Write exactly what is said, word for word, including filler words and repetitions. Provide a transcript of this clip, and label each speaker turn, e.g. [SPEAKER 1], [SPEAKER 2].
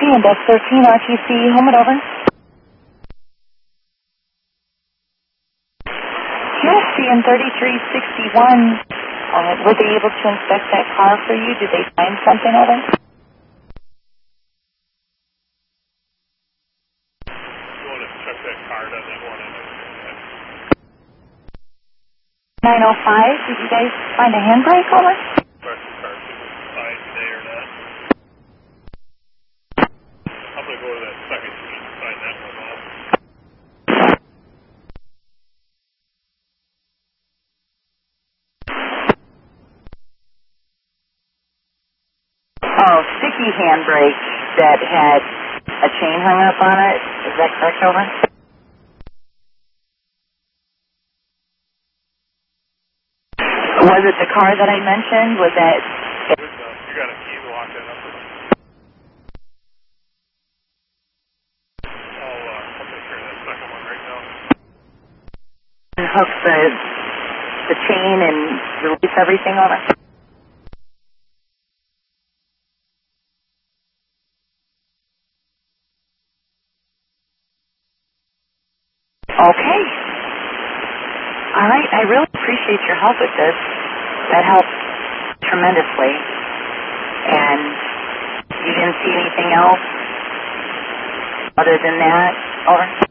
[SPEAKER 1] Index thirteen, R T C, home and over. U S C in thirty-three sixty-one, uh, were they able to inspect that car for you? Did they find something over?
[SPEAKER 2] You want to check that card on that one?
[SPEAKER 1] nine oh five, did you guys find a handbrake over?
[SPEAKER 2] Check the card, see if it's fine today or not. I'm going to go to that second sheet and sign that one off.
[SPEAKER 1] Oh, sticky handbrake that had a chain hung up on it. Is that correct, over? Was it the car that I mentioned? Was that...
[SPEAKER 2] You got a key to lock that up? I'll, uh, I'll take care of that second one right now.
[SPEAKER 1] Hook the, the chain and release everything over? Okay. All right. I really appreciate your help with this. That helped tremendously. And you didn't see anything else other than that? Over.